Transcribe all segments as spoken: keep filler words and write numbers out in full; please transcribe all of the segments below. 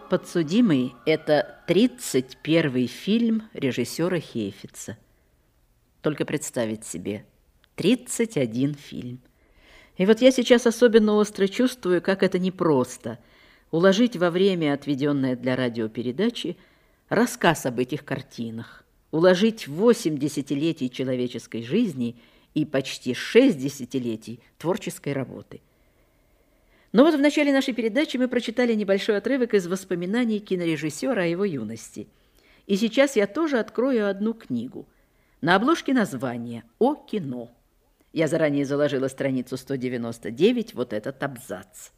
«Подсудимый» – это тридцать первый фильм режиссера Хейфетца. Только представить себе – тридцать один фильм. И вот я сейчас особенно остро чувствую, как это непросто – уложить во время, отведенное для радиопередачи, рассказ об этих картинах, уложить восемь десятилетий человеческой жизни и почти шесть десятилетий творческой работы. Но вот в начале нашей передачи мы прочитали небольшой отрывок из воспоминаний кинорежиссера о его юности. И сейчас я тоже открою одну книгу. На обложке название «О кино». Я заранее заложила страницу сто девяносто девять, вот этот абзац.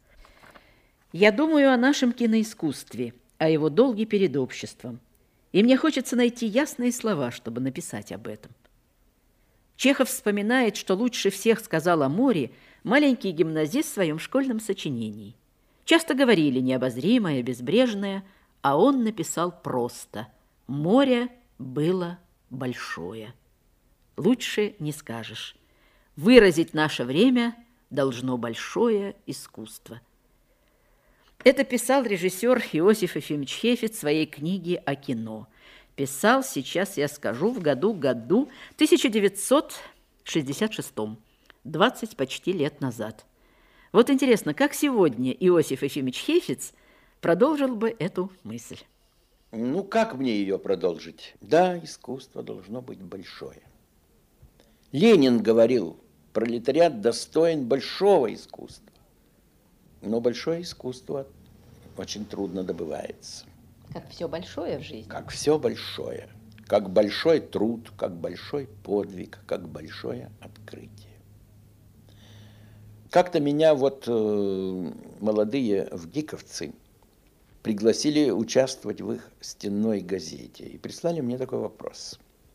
Я думаю о нашем киноискусстве, о его долге перед обществом. И мне хочется найти ясные слова, чтобы написать об этом. Чехов вспоминает, что лучше всех сказал о море маленький гимназист в своем школьном сочинении. Часто говорили необозримое, безбрежное, а он написал просто: «Море было большое». Лучше не скажешь. Выразить наше время должно большое искусство. Это писал режиссер Иосиф Ефимович Хейфетц в своей книге о кино. Писал, сейчас я скажу, в году году тысяча девятьсот шестьдесят шестом, двадцать почти лет назад. Вот интересно, как сегодня Иосиф Ефимович Хейфетц продолжил бы эту мысль? Ну, как мне ее продолжить? Да, искусство должно быть большое. Ленин говорил, пролетариат достоин большого искусства. Но большое искусство очень трудно добывается. Как все большое в жизни. Как все большое. Как большой труд, как большой подвиг, как большое открытие. Как-то меня вот э, молодые вгиковцы пригласили участвовать в их стенной газете и прислали мне такой вопрос.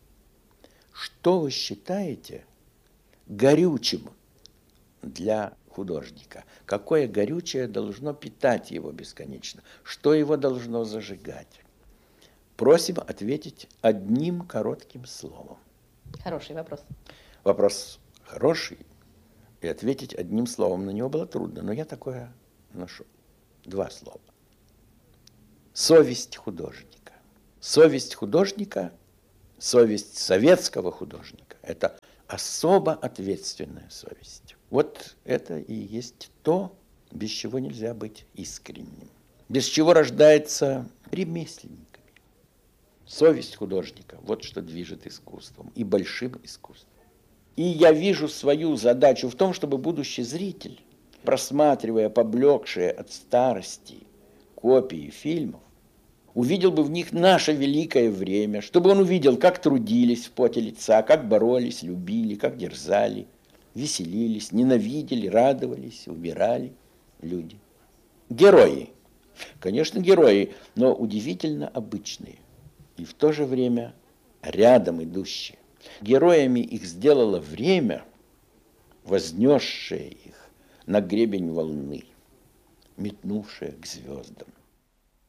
Что вы считаете горючим для художника? Какое горючее должно питать его бесконечно? Что его должно зажигать? Просим ответить одним коротким словом. Хороший вопрос. Вопрос хороший, и ответить одним словом на него было трудно, но я такое нашел. Два слова. Совесть художника. Совесть художника, совесть советского художника – это особо ответственная совесть. Вот это и есть то, без чего нельзя быть искренним, без чего рождается ремесленниками. Совесть художника – вот что движет искусством, и большим искусством. И я вижу свою задачу в том, чтобы будущий зритель, просматривая поблекшие от старости копии фильмов, увидел бы в них наше великое время, чтобы он увидел, как трудились в поте лица, как боролись, любили, как дерзали, веселились, ненавидели, радовались, умирали люди. Герои. Конечно, герои, но удивительно обычные. И в то же время рядом идущие. Героями их сделало время, вознесшее их на гребень волны, метнувшее к звездам.